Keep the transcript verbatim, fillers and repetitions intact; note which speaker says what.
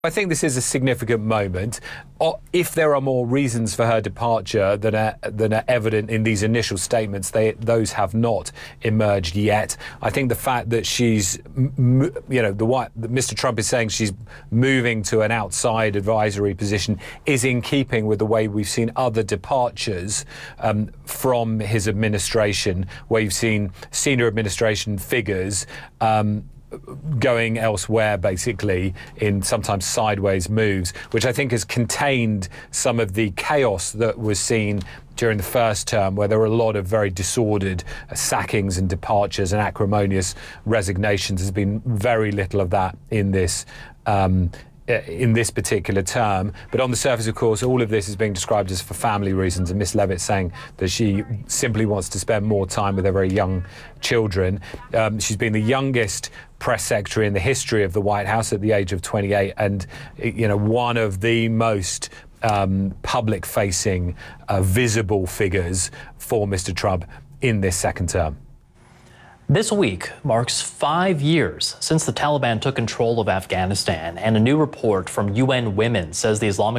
Speaker 1: I think this is a significant moment. If there are more reasons for her departure than are, than are evident in these initial statements, they, those have not emerged yet. I think the fact that she's, you know, the White, Mister Trump is saying she's moving to an outside advisory position is in keeping with the way we've seen other departures um, from his administration, where you've seen senior administration figures um, going elsewhere, basically, in sometimes sideways moves, which I think has contained some of the chaos that was seen during the first term, where there were a lot of very disordered uh, sackings and departures and acrimonious resignations. There's been very little of that in this um, in this particular term. But on the surface, of course, all of this is being described as for family reasons, and Miss Leavitt saying that she simply wants to spend more time with her very young children. Um, she's been the youngest press secretary in the history of the White House at the age of twenty-eight, and, you know, one of the most um, public-facing, uh, visible figures for Mister Trump in this second term.
Speaker 2: This week marks five years since the Taliban took control of Afghanistan, and a new report from U N Women says the Islamic